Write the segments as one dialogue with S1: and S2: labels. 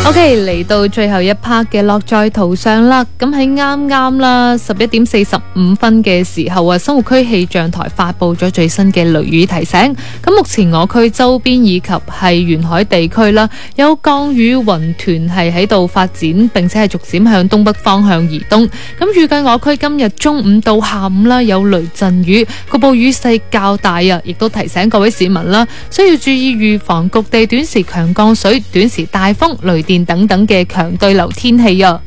S1: OK， 嚟到最後一 part 嘅樂在途上啦。咁喺啱啱啦11:45嘅時候啊，生活區氣象台發布咗最新嘅雷雨提醒。咁目前我區周邊以及係沿海地區啦，有降雨雲團係喺度發展，並且係逐漸向東北方向移動。咁預計我區今日中午到下午啦，有雷陣雨，局部雨勢較大啊，亦都提醒各位市民啦，需要注意預防局地短時強降水、短時大風、雷電等等嘅強對流天氣啊。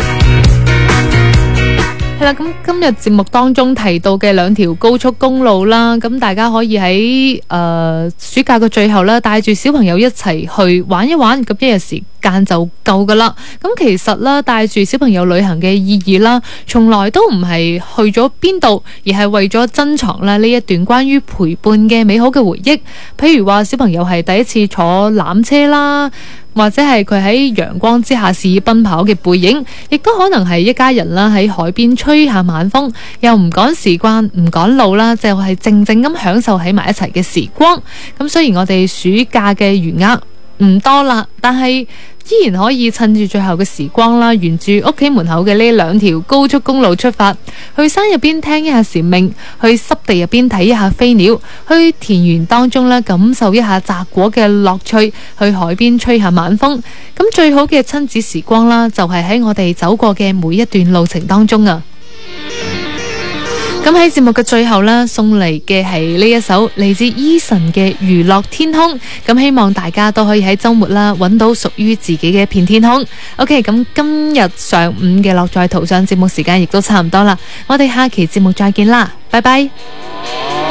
S1: 係啦，咁今日節目當中提到嘅2條高速公路啦，咁大家可以喺暑假嘅最後啦，帶住小朋友一齊去玩一玩，咁一日時間就夠噶啦。咁其實啦，帶住小朋友旅行嘅意義啦，從來都唔係去咗邊度，而係為咗珍藏啦呢一段關於陪伴嘅美好嘅回憶。譬如話小朋友係第一次坐纜車啦，或者係佢喺陽光之下肆意奔跑嘅背影，亦都可能係一家人啦喺海邊吹下晚風，又唔趕時間唔趕路啦，就係靜靜咁享受喺埋一齊嘅時光。咁雖然我哋暑假嘅餘額唔多啦，但係依然可以趁住最後嘅時光啦，沿住屋企門口嘅呢2條高速公路出發，去山入邊聽一下蟬鳴，去濕地入邊睇一下飛鳥，去田園當中咧感受一下摘果嘅樂趣，去海邊吹下晚風。咁最好嘅親子時光啦，就係喺我哋走過嘅每一段路程當中啊。咁喺節目嘅最後啦，送嚟嘅係呢一首嚟自 Eason 嘅娛樂天空。咁希望大家都可以喺周末啦揾到屬於自己嘅一片天空。OK， 咁今日上午嘅樂在途上節目時間亦都差唔多啦，我哋下期節目再見啦，拜拜。